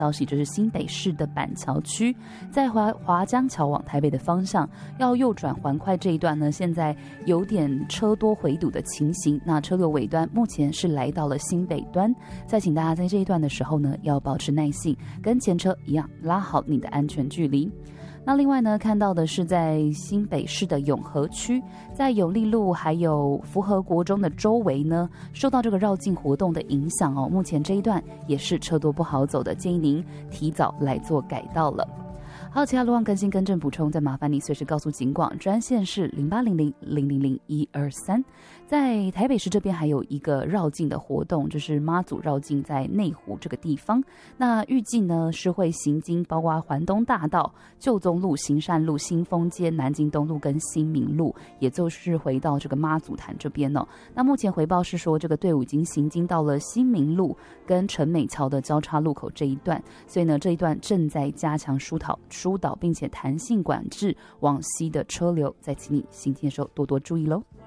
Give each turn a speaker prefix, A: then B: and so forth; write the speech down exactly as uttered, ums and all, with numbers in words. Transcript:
A: 消息，就是新北市的板桥区，在华华江桥往台北的方向要右转环快这一段呢，现在有点车多回堵的情形。那车流尾端目前是来到了新北端，再请大家在这一段的时候呢，要保持耐性，跟前车一样拉好你的安全距离。那另外呢，看到的是在新北市的永和区，在永利路还有福和国中的周围呢，受到这个绕境活动的影响哦，目前这一段也是车多不好走的，建议您提早来做改道了。好，其他路况更新更正补充，再麻烦你随时告诉警广专线是零八零零零零零一二三。在台北市这边还有一个绕境的活动，就是妈祖绕境在内湖这个地方。那预计呢是会行经包括环东大道、旧宗路、行善路、新丰街、南京东路跟新民路，也就是回到这个妈祖坛这边哦。那目前回报是说，这个队伍已经行经到了新民路跟陈美桥的交叉路口这一段，所以呢这一段正在加强疏导。疏导并且弹性管制往西的车流，再请你行进的时候多多注意喽。